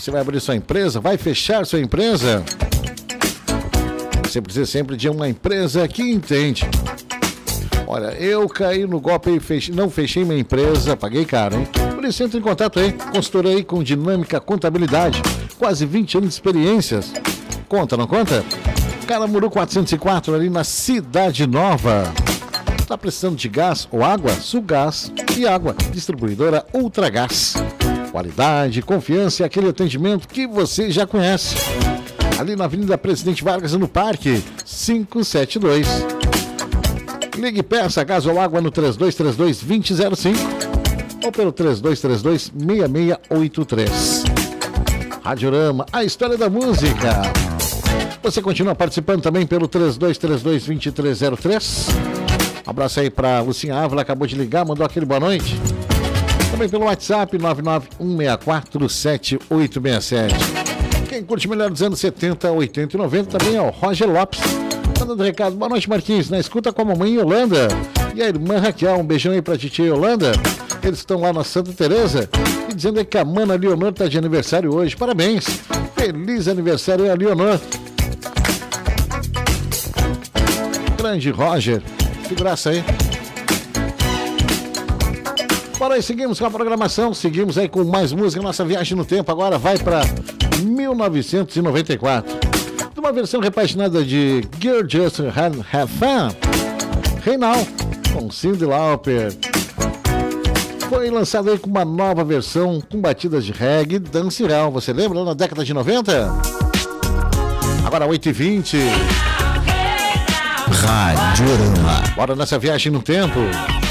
Você vai abrir sua empresa? Vai fechar sua empresa? Você precisa sempre de uma empresa que entende. Olha, eu caí no golpe e não fechei minha empresa, paguei caro, hein? Por isso, entre em contato aí, consultora aí com Dinâmica Contabilidade, quase 20 anos de experiências. Conta, não conta? Caramuru 404, ali na Cidade Nova. Tá precisando de gás ou água? Sulgás e água. Distribuidora Ultragás. Qualidade, confiança e aquele atendimento que você já conhece. Ali na Avenida Presidente Vargas, no Parque 572. Ligue e peça gás ou água no 3232-2005 ou pelo 3232-6683. Radiorama, a história da música. Você continua participando também pelo 3232-2303. Um abraço aí para Lucinha Ávila, acabou de ligar, mandou aquele boa noite. Também pelo WhatsApp 991647867. Quem curte melhor dos anos 70, 80 e 90 também é o Roger Lopes. Mandando recado, boa noite Marquinhos, na escuta com a mamãe Yolanda e a irmã Raquel, um beijão aí pra titia Yolanda. Eles estão lá na Santa Teresa e dizendo aí que a mana Leonor tá de aniversário hoje, parabéns, feliz aniversário a Leonor. Grande Roger, que graça aí. Bora aí, seguimos com a programação, seguimos aí com mais música, nossa viagem no tempo agora vai pra 1994. Uma versão repaginada de Girl Just Have Fun, Reinal, com Cyndi Lauper. Foi lançado aí com uma nova versão com batidas de reggae, dancehall. Você lembra lá na década de 90? Agora 8h20. Radiorama. Bora nessa viagem no tempo.